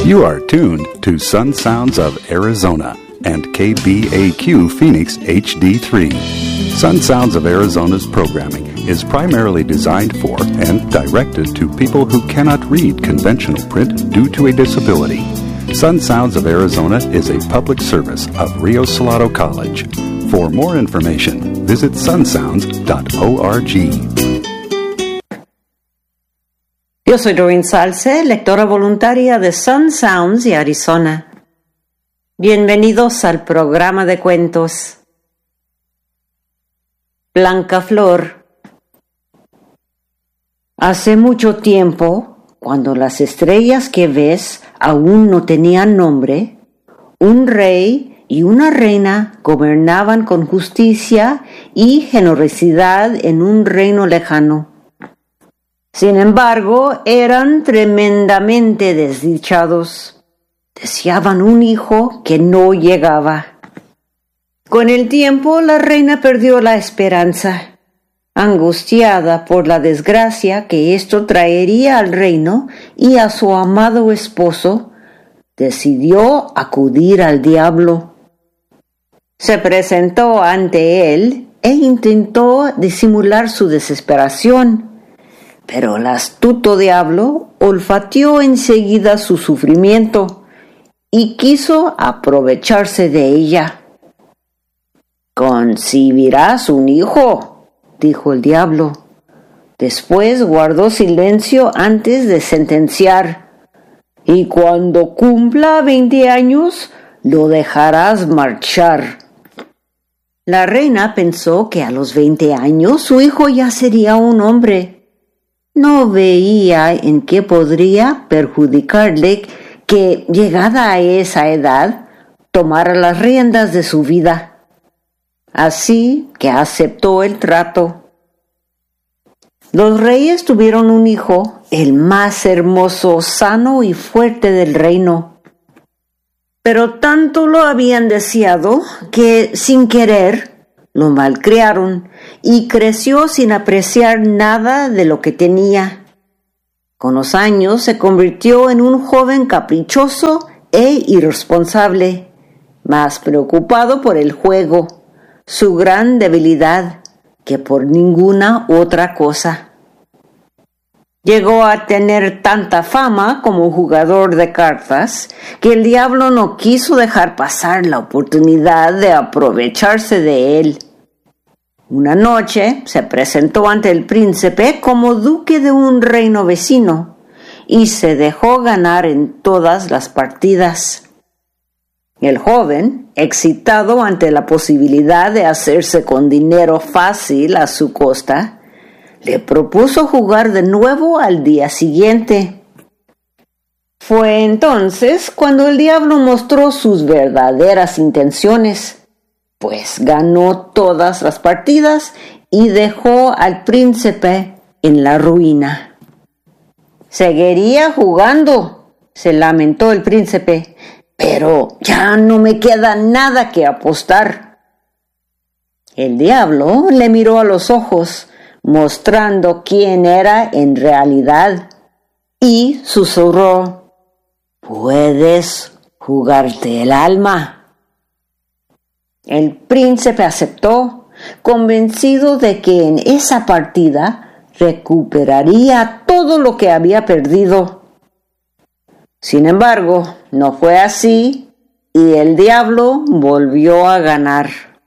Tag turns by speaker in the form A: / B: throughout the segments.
A: You are tuned to Sun Sounds of Arizona and KBAQ Phoenix HD3. Sun Sounds of Arizona's programming is primarily designed for and directed to people who cannot read conventional print due to a disability. Sun Sounds of Arizona is a public service of Rio Salado College. For more information, visit sunsounds.org.
B: Yo soy Doreen Salce, lectora voluntaria de Sun Sounds y Arizona. Bienvenidos al programa de cuentos. Blanca Flor. Hace mucho tiempo, cuando las estrellas que ves aún no tenían nombre, un rey y una reina gobernaban con justicia y generosidad en un reino lejano. Sin embargo, eran tremendamente desdichados. Deseaban un hijo que no llegaba. Con el tiempo, la reina perdió la esperanza. Angustiada por la desgracia que esto traería al reino y a su amado esposo, decidió acudir al diablo. Se presentó ante él e intentó disimular su desesperación. Pero el astuto diablo olfateó enseguida su sufrimiento y quiso aprovecharse de ella. «Concibirás un hijo», dijo el diablo. Después guardó silencio antes de sentenciar. «Y cuando cumpla 20 años, lo dejarás marchar». La reina pensó que a los 20 años su hijo ya sería un hombre. No veía en qué podría perjudicarle que, llegada a esa edad, tomara las riendas de su vida. Así que aceptó el trato. Los reyes tuvieron un hijo, el más hermoso, sano y fuerte del reino. Pero tanto lo habían deseado que, sin querer, lo malcriaron y creció sin apreciar nada de lo que tenía. Con los años se convirtió en un joven caprichoso e irresponsable, más preocupado por el juego, su gran debilidad, que por ninguna otra cosa. Llegó a tener tanta fama como jugador de cartas que el diablo no quiso dejar pasar la oportunidad de aprovecharse de él. Una noche se presentó ante el príncipe como duque de un reino vecino y se dejó ganar en todas las partidas. El joven, excitado ante la posibilidad de hacerse con dinero fácil a su costa, le propuso jugar de nuevo al día siguiente. Fue entonces cuando el diablo mostró sus verdaderas intenciones, pues ganó todas las partidas y dejó al príncipe en la ruina. «Seguiría jugando», se lamentó el príncipe, «pero ya no me queda nada que apostar». El diablo le miró a los ojos, mostrando quién era en realidad, y susurró: «Puedes jugarte el alma». El príncipe aceptó, convencido de que en esa partida recuperaría todo lo que había perdido. Sin embargo, no fue así, y el diablo volvió a ganar.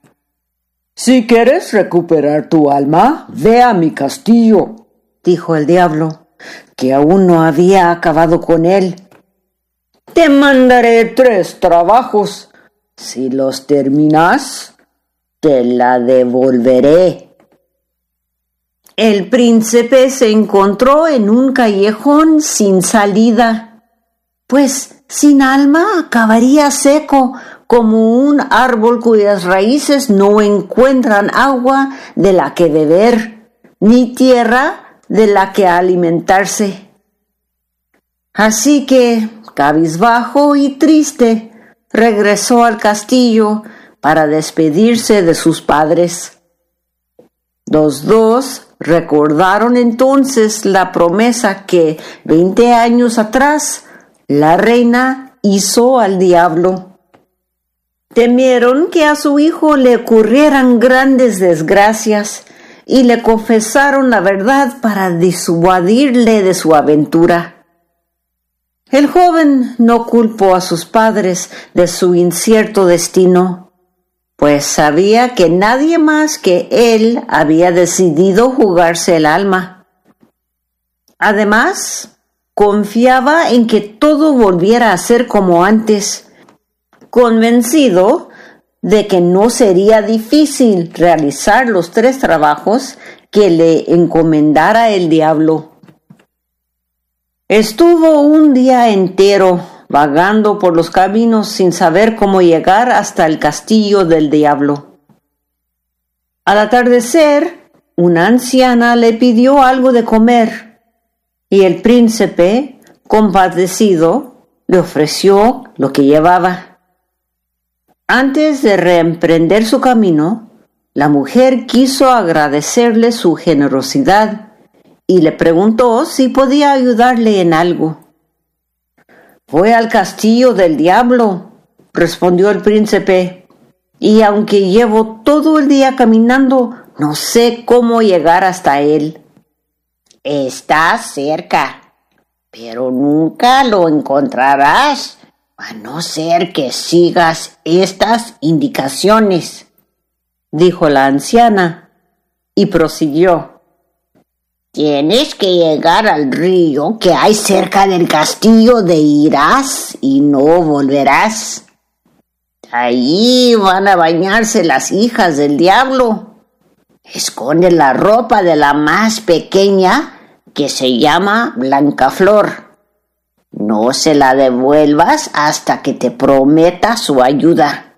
B: «Si quieres recuperar tu alma, ve a mi castillo», dijo el diablo, que aún no había acabado con él. «Te mandaré 3 trabajos. Si los terminas, te la devolveré». El príncipe se encontró en un callejón sin salida, pues sin alma acabaría seco, como un árbol cuyas raíces no encuentran agua de la que beber, ni tierra de la que alimentarse. Así que, cabizbajo y triste, regresó al castillo para despedirse de sus padres. Los dos recordaron entonces la promesa que 20 años atrás la reina hizo al diablo. Temieron que a su hijo le ocurrieran grandes desgracias y le confesaron la verdad para disuadirle de su aventura. El joven no culpó a sus padres de su incierto destino, pues sabía que nadie más que él había decidido jugarse el alma. Además, confiaba en que todo volviera a ser como antes, convencido de que no sería difícil realizar los 3 trabajos que le encomendara el diablo. Estuvo un día entero vagando por los caminos sin saber cómo llegar hasta el castillo del diablo. Al atardecer, una anciana le pidió algo de comer y el príncipe, compadecido, le ofreció lo que llevaba. Antes de reemprender su camino, la mujer quiso agradecerle su generosidad y le preguntó si podía ayudarle en algo. «Voy al castillo del diablo», respondió el príncipe, «y aunque llevo todo el día caminando, no sé cómo llegar hasta él». «Está cerca, pero nunca lo encontrarás, a no ser que sigas estas indicaciones», dijo la anciana, y prosiguió. «Tienes que llegar al río que hay cerca del castillo de Irás y no volverás. Allí van a bañarse las hijas del diablo. Esconde la ropa de la más pequeña, que se llama Blancaflor. No se la devuelvas hasta que te prometa su ayuda».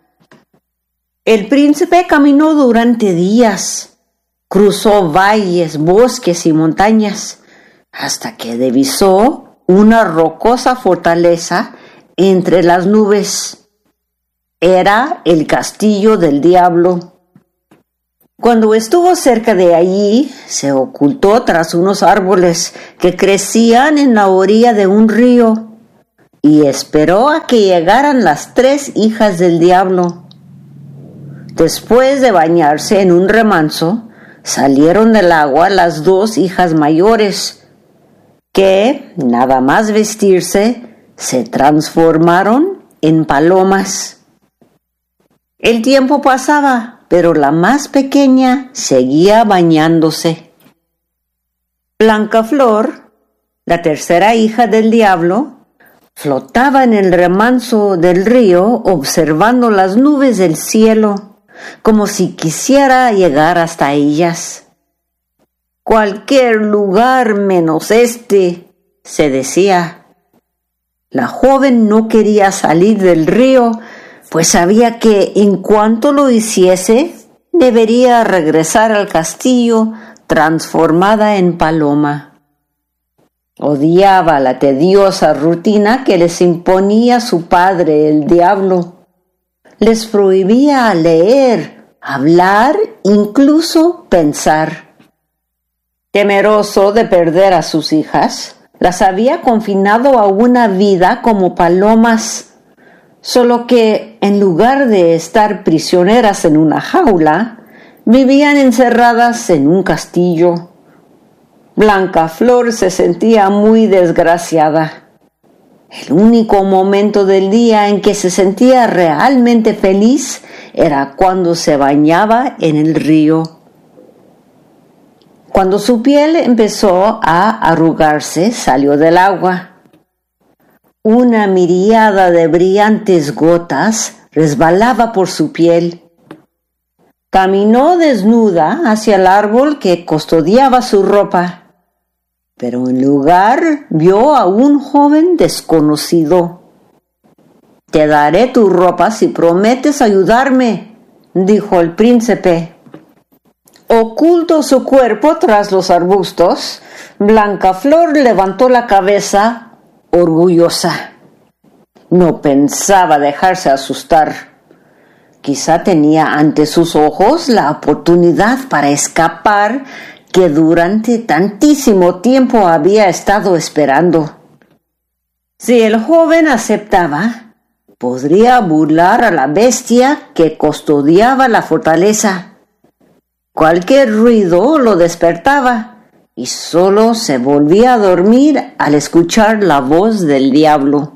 B: El príncipe caminó durante días. Cruzó valles, bosques y montañas, hasta que divisó una rocosa fortaleza entre las nubes. Era el castillo del diablo. Cuando estuvo cerca de allí, se ocultó tras unos árboles que crecían en la orilla de un río y esperó a que llegaran las 3 hijas del diablo. Después de bañarse en un remanso, salieron del agua las 2 hijas mayores, que, nada más vestirse, se transformaron en palomas. El tiempo pasaba, pero la más pequeña seguía bañándose. Blancaflor, la tercera hija del diablo, flotaba en el remanso del río observando las nubes del cielo, como si quisiera llegar hasta ellas. «Cualquier lugar menos este», se decía. La joven no quería salir del río, pues sabía que en cuanto lo hiciese, debería regresar al castillo transformada en paloma. Odiaba la tediosa rutina que les imponía su padre, el diablo. Les prohibía leer, hablar, incluso pensar. Temeroso de perder a sus hijas, las había confinado a una vida como palomas, solo que en lugar de estar prisioneras en una jaula, vivían encerradas en un castillo. Blancaflor se sentía muy desgraciada. El único momento del día en que se sentía realmente feliz era cuando se bañaba en el río. Cuando su piel empezó a arrugarse, salió del agua. Una miríada de brillantes gotas resbalaba por su piel. Caminó desnuda hacia el árbol que custodiaba su ropa, pero en lugar vio a un joven desconocido. «Te daré tu ropa si prometes ayudarme», dijo el príncipe. Oculto su cuerpo tras los arbustos, Blancaflor levantó la cabeza, orgullosa. No pensaba dejarse asustar. Quizá tenía ante sus ojos la oportunidad para escapar que durante tantísimo tiempo había estado esperando. Si el joven aceptaba, podría burlar a la bestia que custodiaba la fortaleza. Cualquier ruido lo despertaba y solo se volvía a dormir al escuchar la voz del diablo.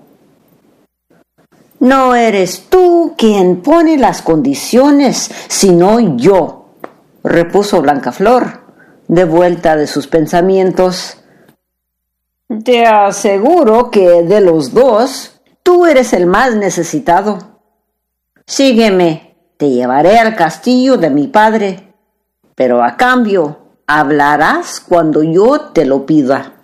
B: No eres tú quien pone las condiciones, sino yo, repuso Blancaflor, de vuelta de sus pensamientos. Te aseguro que de los dos, tú eres el más necesitado. Sígueme, te llevaré al castillo de mi padre, pero a cambio hablarás cuando yo te lo pida.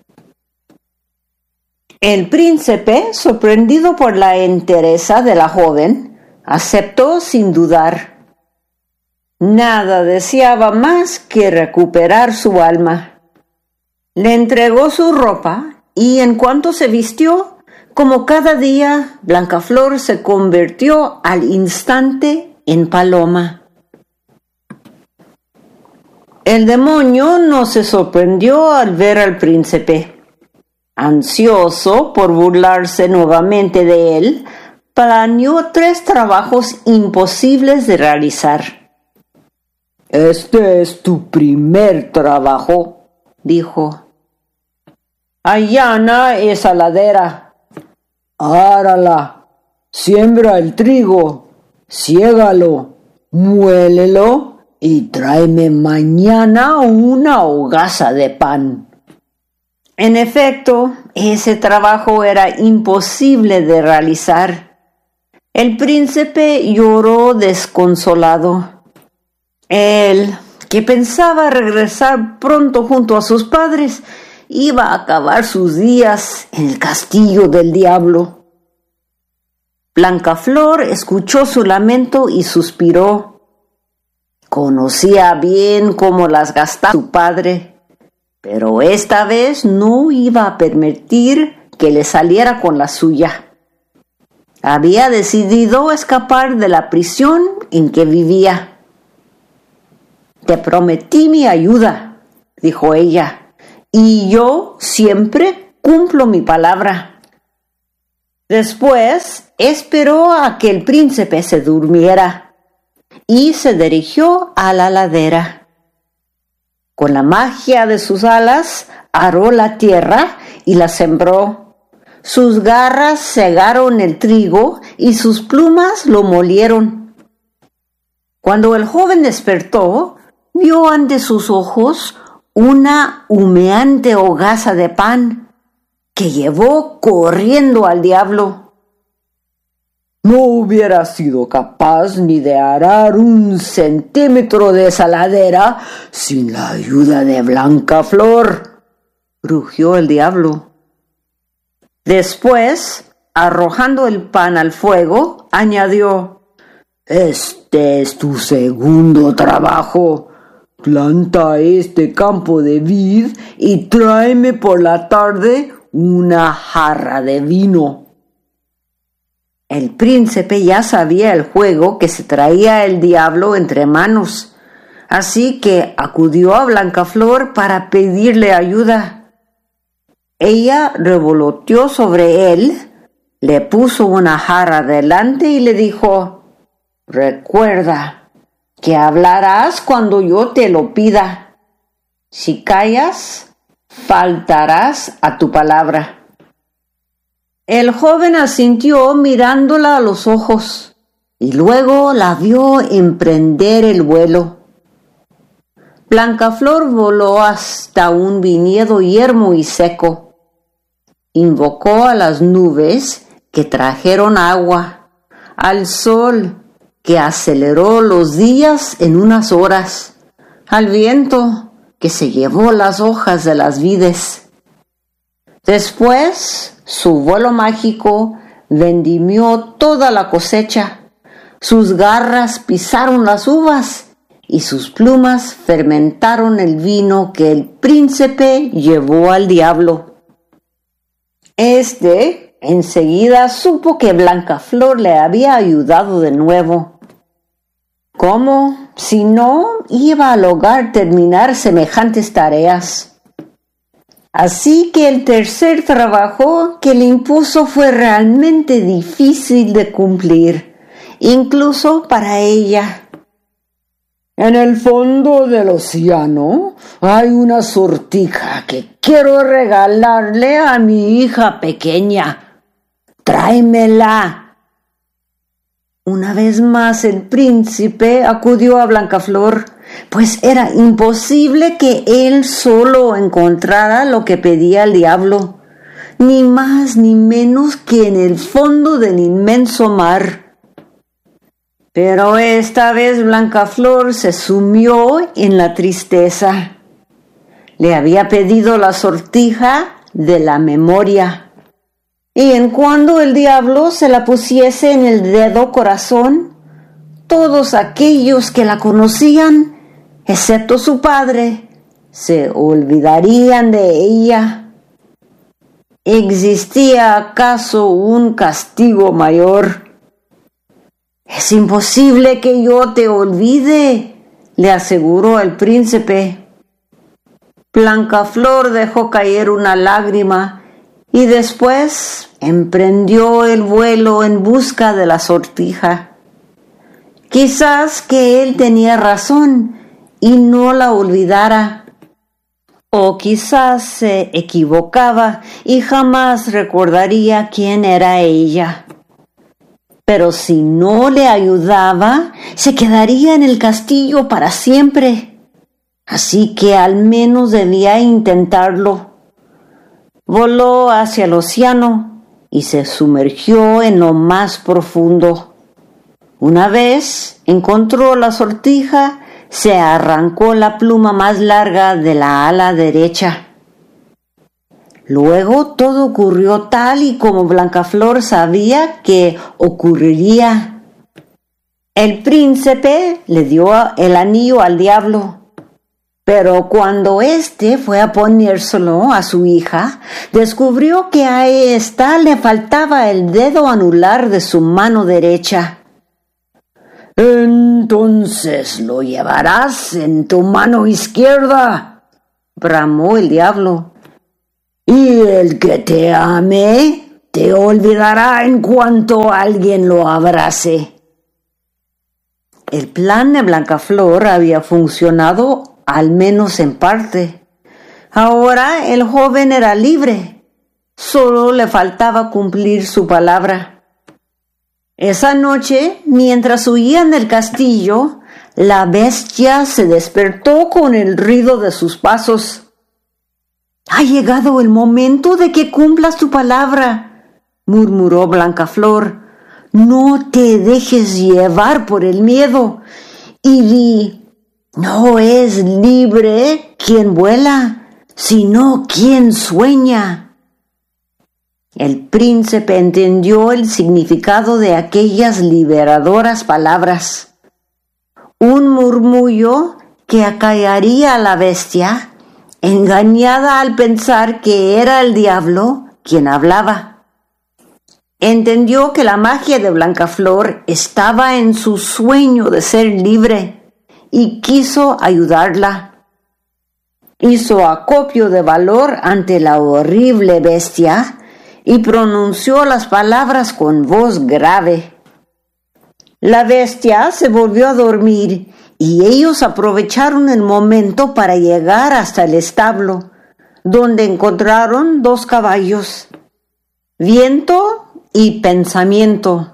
B: El príncipe, sorprendido por la entereza de la joven, aceptó sin dudar. Nada deseaba más que recuperar su alma. Le entregó su ropa y en cuanto se vistió, como cada día, Blancaflor se convirtió al instante en paloma. El demonio no se sorprendió al ver al príncipe. Ansioso por burlarse nuevamente de él, planeó 3 trabajos imposibles de realizar. «Este es tu primer trabajo», dijo. «Allana esa ladera, árala, siembra el trigo, siégalo, muélelo y tráeme mañana una hogaza de pan». En efecto, ese trabajo era imposible de realizar. El príncipe lloró desconsolado. Él, que pensaba regresar pronto junto a sus padres, iba a acabar sus días en el castillo del diablo. Blancaflor escuchó su lamento y suspiró. Conocía bien cómo las gastaba su padre, pero esta vez no iba a permitir que le saliera con la suya. Había decidido escapar de la prisión en que vivía. «Te prometí mi ayuda», dijo ella, «y yo siempre cumplo mi palabra». Después esperó a que el príncipe se durmiera y se dirigió a la ladera. Con la magia de sus alas, aró la tierra y la sembró. Sus garras segaron el trigo y sus plumas lo molieron. Cuando el joven despertó, vio ante sus ojos una humeante hogaza de pan que llevó corriendo al diablo. «No hubiera sido capaz ni de arar 1 centímetro de esa ladera sin la ayuda de Blancaflor», rugió el diablo. Después, arrojando el pan al fuego, añadió: «Este es tu segundo trabajo. Planta este campo de vid y tráeme por la tarde una jarra de vino». El príncipe ya sabía el juego que se traía el diablo entre manos, así que acudió a Blancaflor para pedirle ayuda. Ella revoloteó sobre él, le puso una jarra delante y le dijo: «Recuerda que hablarás cuando yo te lo pida. Si callas, faltarás a tu palabra». El joven asintió mirándola a los ojos y luego la vio emprender el vuelo. Blancaflor voló hasta un viñedo yermo y seco. Invocó a las nubes que trajeron agua, al sol que aceleró los días en unas horas, al viento que se llevó las hojas de las vides. Después, su vuelo mágico vendimió toda la cosecha, sus garras pisaron las uvas y sus plumas fermentaron el vino que el príncipe llevó al diablo. Este enseguida supo que Blancaflor le había ayudado de nuevo. ¿Cómo, si no, iba a lograr terminar semejantes tareas? Así que el tercer trabajo que le impuso fue realmente difícil de cumplir, incluso para ella. En el fondo del océano hay una sortija que quiero regalarle a mi hija pequeña. ¡Tráemela! Una vez más el príncipe acudió a Blancaflor, pues era imposible que él solo encontrara lo que pedía el diablo, ni más ni menos que en el fondo del inmenso mar. Pero esta vez Blancaflor se sumió en la tristeza. Le había pedido la sortija de la memoria. Y en cuando el diablo se la pusiese en el dedo corazón, todos aquellos que la conocían, excepto su padre, se olvidarían de ella. ¿Existía acaso un castigo mayor? Es imposible que yo te olvide, le aseguró el príncipe. Blancaflor dejó caer una lágrima y después emprendió el vuelo en busca de la sortija. Quizás que él tenía razón y no la olvidara, o quizás se equivocaba y jamás recordaría quién era ella. Pero si no le ayudaba, se quedaría en el castillo para siempre. Así que al menos debía intentarlo. Voló hacia el océano y se sumergió en lo más profundo. Una vez encontró la sortija, se arrancó la pluma más larga de la ala derecha. Luego todo ocurrió tal y como Blancaflor sabía que ocurriría. El príncipe le dio el anillo al diablo. Pero cuando éste fue a ponérselo a su hija, descubrió que a ésta le faltaba el dedo anular de su mano derecha. «Entonces lo llevarás en tu mano izquierda», bramó el diablo. «Y el que te ame te olvidará en cuanto alguien lo abrace». El plan de Blancaflor había funcionado al menos en parte. Ahora el joven era libre. Solo le faltaba cumplir su palabra. Esa noche, mientras huían del castillo, la bestia se despertó con el ruido de sus pasos. «Ha llegado el momento de que cumplas tu palabra», murmuró Blancaflor. «No te dejes llevar por el miedo y di: no es libre quien vuela, sino quien sueña». El príncipe entendió el significado de aquellas liberadoras palabras. Un murmullo que acallaría a la bestia, engañada al pensar que era el diablo quien hablaba. Entendió que la magia de Blancaflor estaba en su sueño de ser libre y quiso ayudarla. Hizo acopio de valor ante la horrible bestia y pronunció las palabras con voz grave. La bestia se volvió a dormir y ellos aprovecharon el momento para llegar hasta el establo, donde encontraron 2 caballos, Viento y Pensamiento.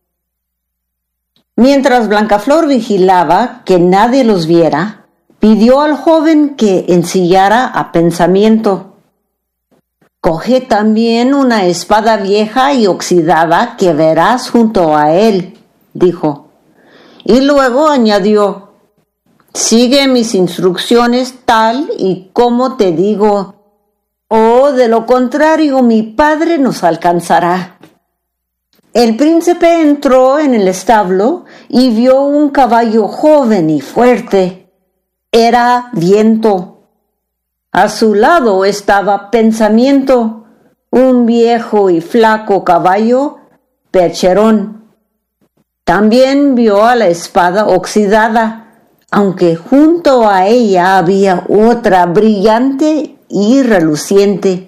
B: Mientras Blancaflor vigilaba que nadie los viera, pidió al joven que ensillara a Pensamiento. «Coge también una espada vieja y oxidada que verás junto a él», dijo. Y luego añadió: «Sigue mis instrucciones tal y como te digo, o de lo contrario mi padre nos alcanzará». El príncipe entró en el establo y vio un caballo joven y fuerte. Era Viento. A su lado estaba Pensamiento, un viejo y flaco caballo, Percherón. También vio a la espada oxidada, aunque junto a ella había otra brillante y reluciente.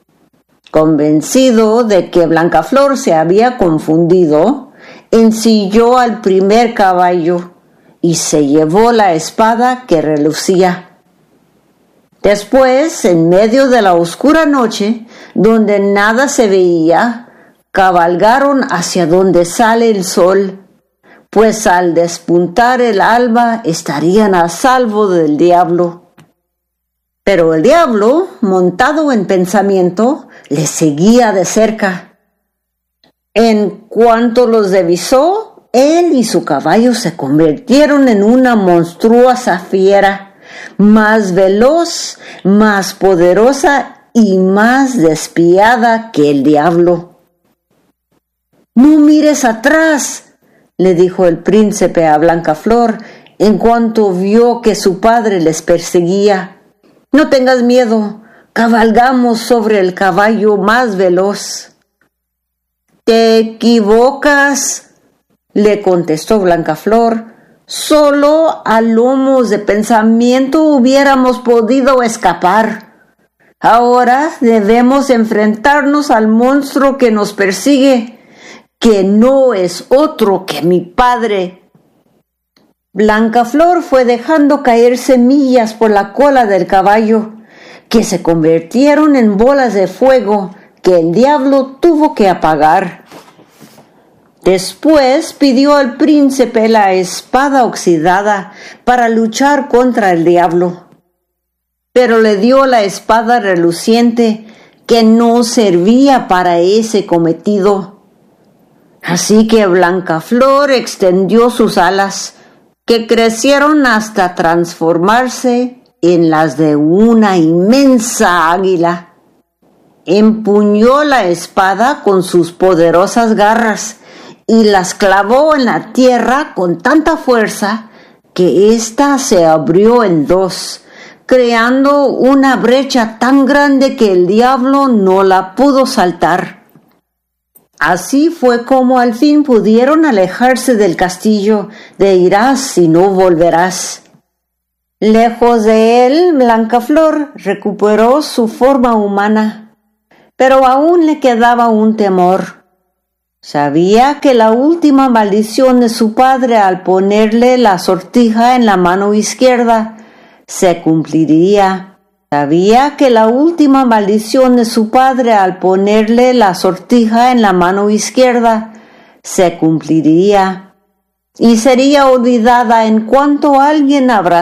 B: Convencido de que Blancaflor se había confundido, ensilló al primer caballo y se llevó la espada que relucía. Después, en medio de la oscura noche, donde nada se veía, cabalgaron hacia donde sale el sol, pues al despuntar el alba estarían a salvo del diablo. Pero el diablo, montado en pensamiento, les seguía de cerca. En cuanto los divisó, él y su caballo se convirtieron en una monstruosa fiera, más veloz, más poderosa y más despiadada que el diablo. «No mires atrás», le dijo el príncipe a Blancaflor en cuanto vio que su padre les perseguía. «No tengas miedo, cabalgamos sobre el caballo más veloz». «Te equivocas», le contestó Blancaflor. «Solo a lomos de pensamiento hubiéramos podido escapar. Ahora debemos enfrentarnos al monstruo que nos persigue, que no es otro que mi padre». Blancaflor fue dejando caer semillas por la cola del caballo, que se convirtieron en bolas de fuego que el diablo tuvo que apagar. Después pidió al príncipe la espada oxidada para luchar contra el diablo, pero le dio la espada reluciente que no servía para ese cometido. Así que Blancaflor extendió sus alas, que crecieron hasta transformarse en las de una inmensa águila. Empuñó la espada con sus poderosas garras y las clavó en la tierra con tanta fuerza que ésta se abrió en dos, creando una brecha tan grande que el diablo no la pudo saltar. Así fue como al fin pudieron alejarse del castillo de irás y no volverás. Lejos de él, Blancaflor recuperó su forma humana, pero aún le quedaba un temor. Sabía que la última maldición de su padre al ponerle la sortija en la mano izquierda se cumpliría. Sabía que la última maldición de su padre al ponerle la sortija en la mano izquierda se cumpliría y sería olvidada en cuanto alguien abrazara